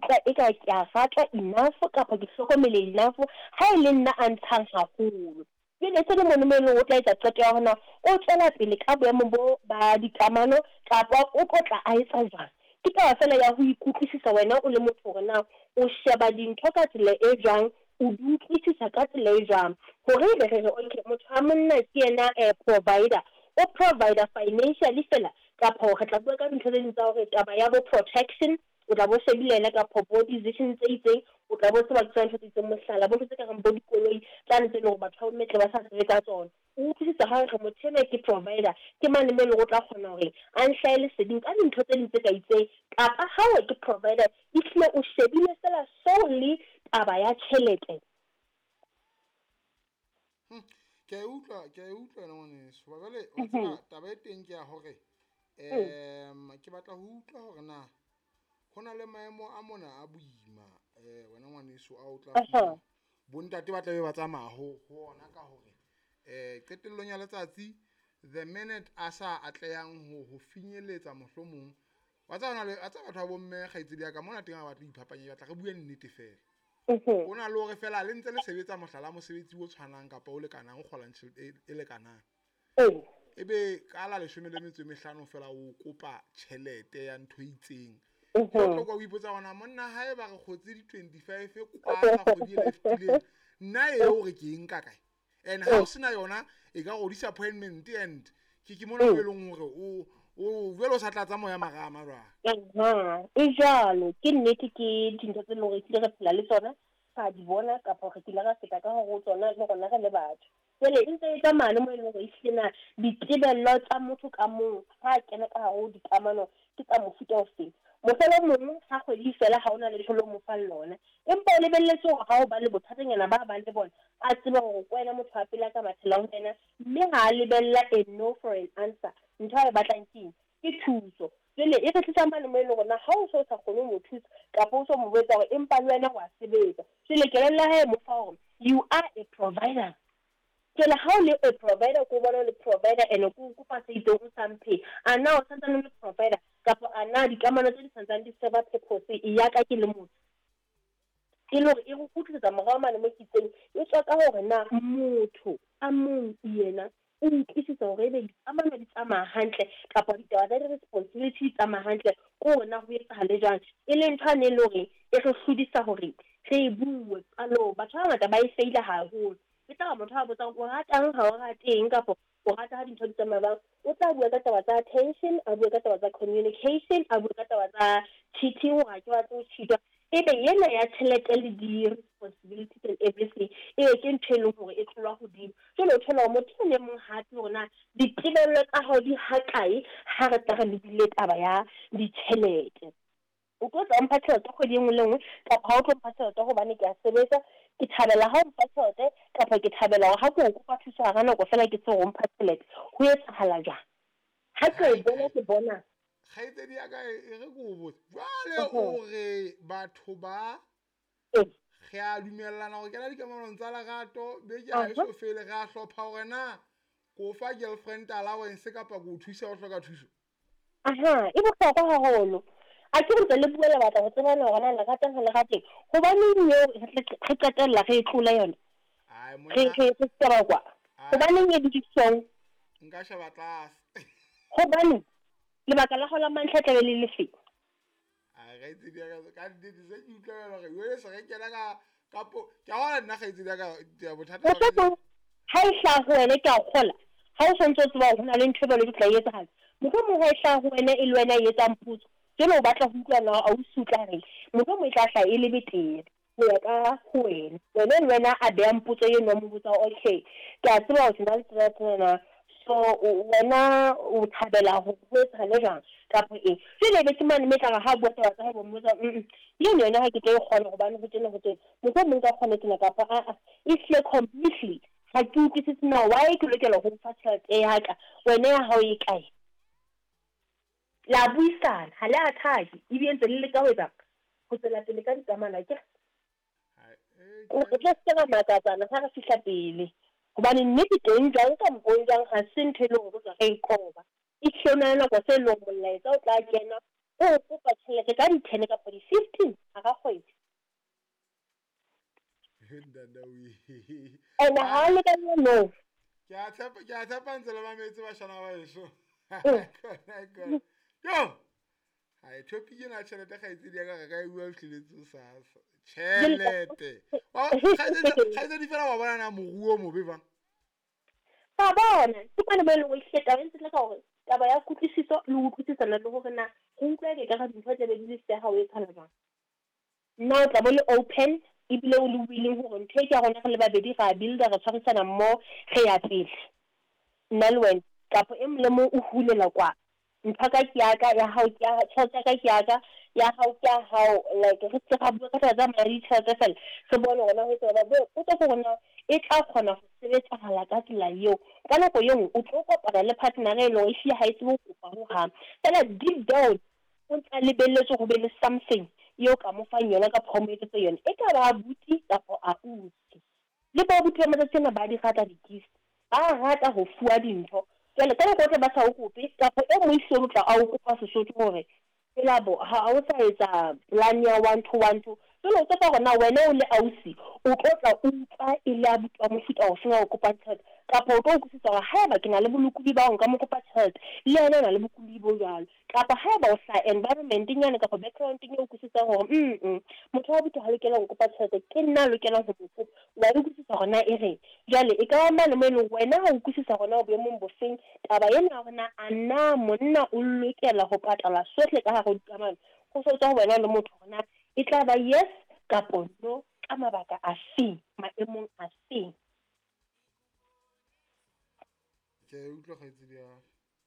utlwa eka ke a ratwa enough kapa ke hlokomele enough ha ile nna a ntshang haholo le se le monomelo o tla etsa qeto ya hona o tsela pele ka boemo bo ba dikamano kapa o tlotla a etsa jwang ke ka fela ya ho ikutlwisisa wena o le motho hore na o sheba dintho ka tsela e jwang o di utlwisisa ka tsela e jwang hore be re okay motho a monna ke yena provider o provider financially fela kapa re tla bua ka dintho tse ding tsa hore taba ya bo protection o tla bo shebilele kapa bo decisions tse itseng o tla bo se ba tsaya ntho tse itseng mohlala bo tse ka reng bo dikoloi tla ntse le hore batho ba metle ba sa sebetsa tsona o utlwisisa ha re motho ene ke provider ke mane me le go tla kgona hore a nhlaele seding ka dintho tse ding tse ka itseng kapa ha o ke provider e tle o shebile fela solely taba ya tjhelete ke utlwa ngwane so ba le wa tsela taba e teng ke ya hore ke batla ho utlwa hore na hona le maemo a mona a buima wena ngwaneso a o tla fumana bontate ba tla be ba tsamaya ho ona ka hore qetellong ya letsatsi the minute a sa atlehang ho finyeletsa mohlomong wa tsana le a tsa batho ba bomme kgaitsedi ya ka mona teng a batla iphapanya batla re bue nnete fela ona le hore fela le ntse le sebetsa mohlala mosebetsi o tshwanang kapa o lekanang o kgolang e lekanang ebe ka la 15 fela o kopa tjhelete ya ntho itseng tlo go ipotsa ona monna hae ba re khotse di 25 kwa sa kgodi le ftileng nna e o re ke eng ka kae and ha o sena yona e ka go disappointment and ke mona le leng hore o velo sa tlatsa moya magama jwa e jalo ke nnete ke dintho tse leng re re phela le tsona ka di bona kapa re tla ga feta ka go tsona le gona ga le batho le ntse e tsamana mo ile go isena ditebello tsa motho ka mong ha kena ka go dikamano ke tsa mofuta o feng mofelo mongwe ha go di fela ha ona le tsholo mo fa lona empa le belletse go ga o ba le bothatanyana ba ba le bona a tseba go kwena motho a pela ka mathela ho tsena mme ha le bella a no for an answer ntho e batlang ke thuso le e fetsa mane mo ile gona ha o so sa kgone mo thusa ka po so mo botsa gore empa le wena wa sebetsa le ke lella he mo fa gore you are a provider ke la ha o le a provider ko bona le provider ene ko pa se itong sampe ana o santsa le provider kapa ana di kamano tse di santsang di serve purpose e ya ka ke le motho ke lo e go khutlisa mogao mane mo kitseng e tswa ka hore na motho a mong yena o ikisitsa hore be amana di tsamaya hantle kapa ditaba tsa responsibility tsamaya hantle ko rona ho etsa hale jang e le ntho ne le hore e re hlodisa hore re bue alo batho ba ngata ba e feila haholo ke tla motho a botsa o ratang ha o rateng kapa o rata ha dintho di tsamaya ba o tla bua ka taba tsa attention a bua ka taba tsa communication a bua ka taba tsa cheating ha ke batla o cheat ebe yena ya tšhelete le di responsibilities and everything ke ntho e leng hore e tlolwa godimo jalo o thola motho le mong hape hona ditebello tsa hao di hakae ha re tla re lebile taba ya ditšhelete o tlo tla mpha tšhelete kgwedi engwe le engwe kapa ha o tlo mpha tšhelete hobane ke a sebetsa ke thabela ha o mpha tšhelete kapa ke thabela hore ha ke o kopa thuso ga nako fela ke tse go mpha tšhelete ho etsahala jang ha ke bona khaitsedi ya ka e re go botse jwale o re batho ba ge a dumellana go kena dikamanong tsa lerato be ke a eso fele ge a hlopha gore na ko fa girlfriend allowance kapa go thusa go hloka thuso e bohlokwa haholo a ke ntse le buela batla go tseba le gona lerato le gateng go ba le eo re qetella re tlola yona re tseba kwa go ba le di ditsong nka sheba tlase go ba le lebaka la gola mantlha tla le lefe ga itse di ka di se di utlwela gore yo se re kena ka po ke a nna ga itse di ka ya bothata ha e hla go wena ke a gola ha o sentse tseba go na le ntho ba le tla etsa ha mo mo ha e hla go wena e le wena e etsa mputso jeno o batla go utlwa na a o sutla re mo mo tla hla e le betere go ya ka go wena le wena a be mputso ye no mo botsa okay ke a tseba go tsena le tsena so wena o thabela go etsa le jang ka po e le be tsimane me tla ga bua tsa ga bo mmotsa le yona ha ke tle gona go bana go tsena go tsena mo mo ka kgona tsena ka pa if you completely ha ke utlwisise na why ke lokela go fa tšhelete ya ka wena ya ha o e kae la buisana ha le athaki e be ntse le ka ho etsa go tsela pele ka dikamana ke o tla tsena makatsana ha re fihla pele gobane nnete teng jang ka mpong jang ga se ntho e leng go tsa ge ikoba e tshona nako se leng molaetsa o tla kena o kopa tšhelete ka di 10 ka 15 ga And how look at you know? Ke a tshepa ntse le mametse bashana ba eso. Yo. Hai thopi ke na tšhelete ga itse di ka ga e bua hliletse sasa. Tšhelete. Ga di fela wa bona na moruo mo beba. Ba bona, ke bona ba le go hleka ntse le ka gore taba ya kutlwisiso le go utlwisisana le gore na go utlwa ke ka ga dintho tse di se ga o e tshwana jang. Nna o tla bo le open ebile o le willing gore ntho e ke ya gona go le babedi ga builder re tshwarisana mmo ge ya pele. Nna le wena kapo e mole mo o hulela kwa ntho ka ke yaka ya hao ke ya tšhelete ka ke yaka ya hao ke ya hao like re tse ga bua ka tsa madi tšhelete fela se bone gona go tsena bo o tlo go gona e tla kgona go sebetsagala ka tsela eo ka nako ye nngwe o tlo kopana le partner e leng e ga itse go kopa go ga fela deep down o tla lebeletse go be le something yo ka mo fang yona ka promise tse yone e ka ba buti kapo a utse le ba buti mo tsena ba di gata di kiss ba rata go fua dintho jale ka go tle ba sa o kope kapo e mo isolo tla a o kopa sesotho gore elabo ha o sa etsa plan ya 1-2-1-2 jalo o tla gona wena o le ausi o tlotla utlwa ile a butwa mo futa o senga go kopa tšhelete kapo o tlo go tsitsa ga haeba ke na le bolukudi ba go ka mo kopa tšhelete le ena na le bokudi bo jalo kapo haeba o sa environment nyane kapo background e o kutsitsa gore motho wa botho ha lokela go kopa tšhelete ke nna lokela go kopa wa re kutsitsa gona e re jale e ka ba le mo le wena ga o kutsitsa gona o be mo bofeng taba ena gona ana monna o lokela go patala sotle ka go dikamano go sotsa wena le motho gona e tla ba yes kapo no ka mabaka a feng maemong a feng ke utlwa ga itse dia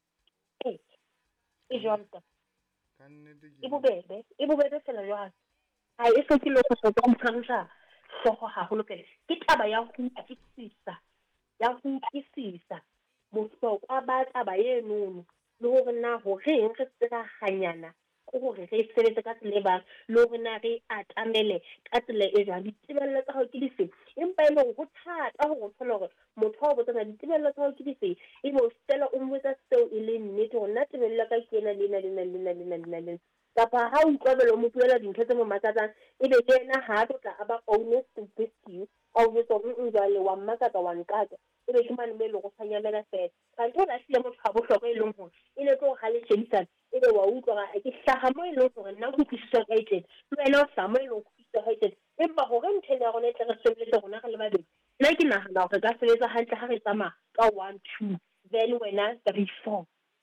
e jwanta ka nnete ke e bobebe fela jwang ha e se ke lo go sotsa go tshwarisa sogo haholo pele ke taba ya go utlwisisa bohlokwa ba taba eno le gore na go reng re tsega ganyana go gore re sebetse ka tsela ba le gore na re atamele ka tsela e jang ditebelelo tsa go ke dife empa e leng go thata go thola gore motho wa botsana ditebelelo tsa go ke dife e bo stela o mmotsa seo e le nnete go nna tebelelo ka ke ena le kapa ha o utlwabelo mo puela dintho tse mo makatsang e be ke ena ha a tla a ba honest with you a o botsa jwale wa mmakatsa wa nkatsa e be ke mane me le go sanyamela fela ka ntho la sile motho ga bohlokwa e leng gore e le tlo ga le tshedisana e be wa utlwa ga ke hlaga mo e leng gore nna go tliswa ka itse le wena o sa mo e leng go tliswa ka itse empa gore ntho ya gone e tle re sebeletse gona ga le babedi nna ke nagana gore ka sebetsa hantle ga re tsamaya ka 1-2 then wena 3-4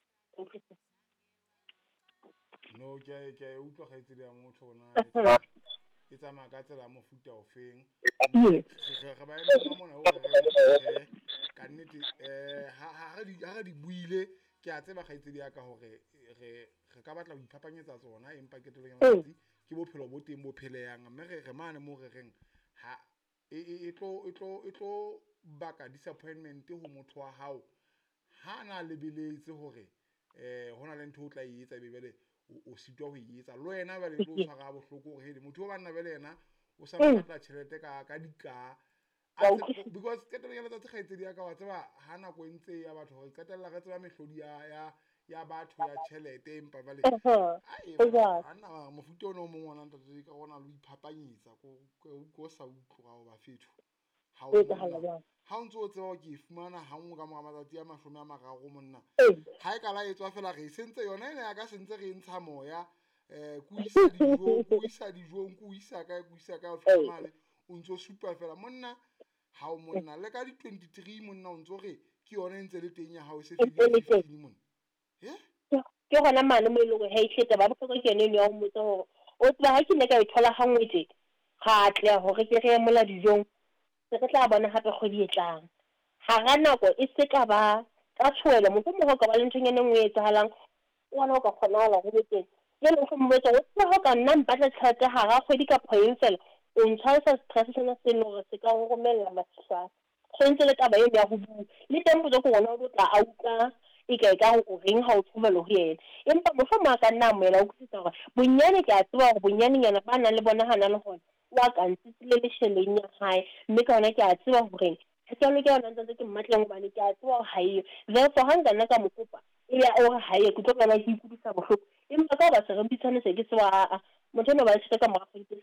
no ke utlwa ga itse dia motho gona e tsamaya ka tsela mofuta o feng ga ba ema mona o re ka nnete ha di buile ke a tseba ga itse dia ka gore re ka batla go iphapanyetsa tsona empa ke tlo ke bophelo bo teng bo pheleyang mme re mane mo re reng ha e tlo baka disappointment go motho wa hao ha na lebeletse gore hona le ntho o tla e etsa bebele o sitwa go e etsa le wena ba le tlo tshwara bohloko gore he motho o banna bele yena o sa batla tšhelete ka dika because qetellelo tsa tshgaetse di ka wa tseba ha nako entse ya batho go qetella ga tseba mehlodi ya batho ya tšhelete empa bale ana mofuta ono mo ngwana ntse ka gona le iphapanyetsa go sa utlwa go ba fethu ha o ntse o tseba ke fumana ha ngwe ka mo matsatsi a 30 monna ha e ka la etswa fela re sentse yona ene ya ka sentse re ntsha moya kuisa dijong kuisa ka o fumana o ntse o supa fela monna ha o monna le ka di 23 monna o ntse re ke yona ntse le teng ya ha o se fedile 15 monna ke gona mane mo ile go he tletse ba botlhoko ke ene ya go motse gore o tsba ha ke ne ka ithola gangwe tse ga tle gore ke re mola dijong se re tla bona gape go di etlang ga ga nako e se ka ba ka tshwela motho mo go ka ba le ntsheng ene ngwe e tsahalang wala o ka kgonala go boteng ye le go mmotsa o tsba go ka nna mpatla tšhelete ga ga kgwedi ka point fela o ntshwarisa stress sena se no re se ka go romella masisa tshwentse le taba e ya go bua le teng go go gona o tla auka e ka go reng ha o tshobelo go yena empa mofa mo ka nna mo ela o kutsitsa gore bonyane ke a tseba go bonyanenyana ba nna le bona hana le gona wa ka ntsitsile le sheleng ya hae mme ka ona ke a tseba gore ke lo ke ona ntse ke mmatleng ba ne ke a tseba ga ile therefore hanga nna ka mokopa e ya o ga ile ke tlo kana ke ikudisa bohloko empa ka ba se re bitsane se ke tswa motho no ba se ka morago